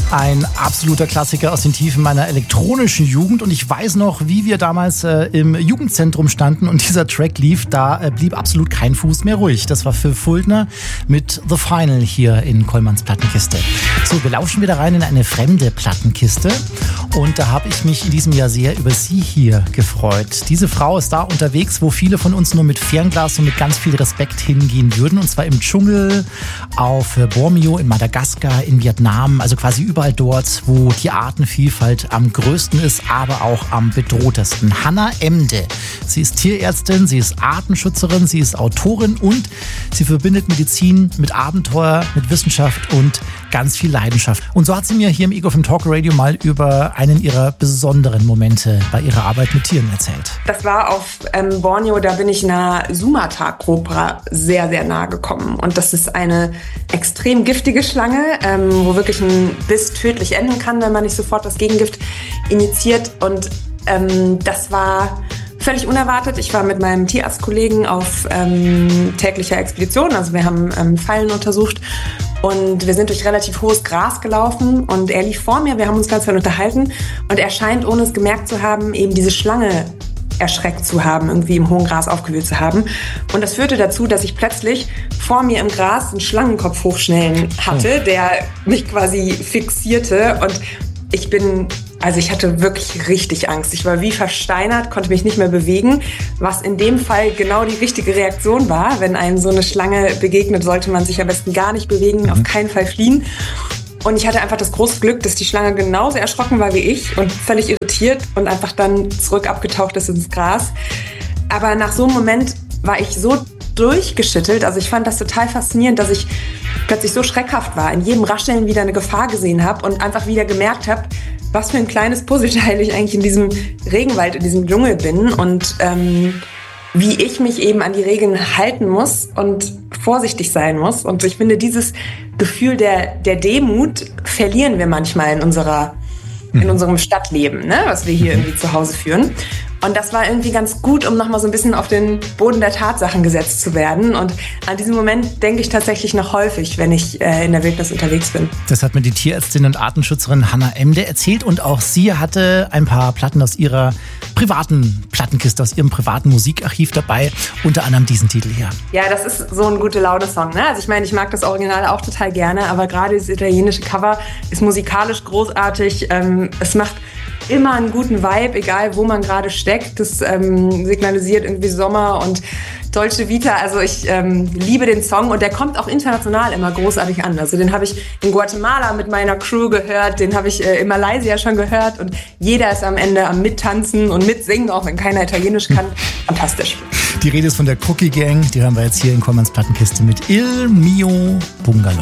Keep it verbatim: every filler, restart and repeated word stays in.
Ein absoluter Klassiker aus den Tiefen meiner elektronischen Jugend. Und ich weiß noch, wie wir damals äh, im Jugendzentrum standen und dieser Track lief. Da äh, blieb absolut kein Fuß mehr ruhig. Das war Phil Fuldner mit The Final hier in Kollmanns Plattenkiste. So, wir lauschen wieder rein in eine fremde Plattenkiste. Und da habe ich mich in diesem Jahr sehr über sie hier gefreut. Diese Frau ist da unterwegs, wo viele von uns nur mit Fernglas und mit ganz viel Respekt hingehen würden. Und zwar im Dschungel, auf Borneo, in Madagaskar, in Vietnam. Also quasi überall dort, wo die Artenvielfalt am größten ist, aber auch am bedrohtesten. Hannah Emde. Sie ist Tierärztin, sie ist Artenschützerin, sie ist Autorin und sie verbindet Medizin mit Abenteuer, mit Wissenschaft und ganz viel Leidenschaft. Und so hat sie mir hier im Ego F M Talk Radio mal über einen ihrer besonderen Momente bei ihrer Arbeit mit Tieren erzählt. Das war auf ähm, Borneo, da bin ich einer Sumatra-Kobra sehr, sehr nahe gekommen. Und das ist eine extrem giftige Schlange, ähm, wo wirklich ein Biss tödlich enden kann, wenn man nicht sofort das Gegengift injiziert. Und ähm, das war völlig unerwartet. Ich war mit meinem Tierarztkollegen auf ähm, täglicher Expedition. Also wir haben ähm, Fallen untersucht und wir sind durch relativ hohes Gras gelaufen und er lief vor mir. Wir haben uns ganz viel unterhalten und er scheint, ohne es gemerkt zu haben, eben diese Schlange erschreckt zu haben, irgendwie im hohen Gras aufgewühlt zu haben. Und das führte dazu, dass ich plötzlich vor mir im Gras einen Schlangenkopf hochschnellen hatte, der mich quasi fixierte. Und ich bin, also ich hatte wirklich richtig Angst. Ich war wie versteinert, konnte mich nicht mehr bewegen, was in dem Fall genau die richtige Reaktion war. Wenn einem so eine Schlange begegnet, sollte man sich am besten gar nicht bewegen, mhm. auf keinen Fall fliehen. Und ich hatte einfach das große Glück, dass die Schlange genauso erschrocken war wie ich und völlig irritiert und einfach dann zurück abgetaucht ist ins Gras. Aber nach so einem Moment war ich so durchgeschüttelt. Also ich fand das total faszinierend, dass ich plötzlich so schreckhaft war, in jedem Rascheln wieder eine Gefahr gesehen habe und einfach wieder gemerkt habe, was für ein kleines Puzzleteil ich eigentlich in diesem Regenwald, in diesem Dschungel bin und ähm, wie ich mich eben an die Regeln halten muss und vorsichtig sein muss. Und ich finde, dieses Gefühl der, der Demut verlieren wir manchmal in unserer, in unserem Stadtleben, ne, was wir hier irgendwie zu Hause führen. Und das war irgendwie ganz gut, um nochmal so ein bisschen auf den Boden der Tatsachen gesetzt zu werden. Und an diesen Moment denke ich tatsächlich noch häufig, wenn ich äh, in der Wildnis unterwegs bin. Das hat mir die Tierärztin und Artenschützerin Hannah Emde erzählt. Und auch sie hatte ein paar Platten aus ihrer privaten Plattenkiste, aus ihrem privaten Musikarchiv dabei. Unter anderem diesen Titel hier. Ja, das ist so ein Gute-Laune-Song, ne? Also ich meine, ich mag das Original auch total gerne. Aber gerade das italienische Cover ist musikalisch großartig. Ähm, es macht immer einen guten Vibe, egal wo man gerade steckt. Das ähm, signalisiert irgendwie Sommer und Dolce Vita. Also ich ähm, liebe den Song und der kommt auch international immer großartig an. Also den habe ich in Guatemala mit meiner Crew gehört, den habe ich äh, in Malaysia schon gehört und jeder ist am Ende am Mittanzen und Mitsingen, auch wenn keiner Italienisch kann. Fantastisch. Die Rede ist von der Cookie Gang, die hören wir jetzt hier in Kollmanns Plattenkiste mit Il Mio Bungalow.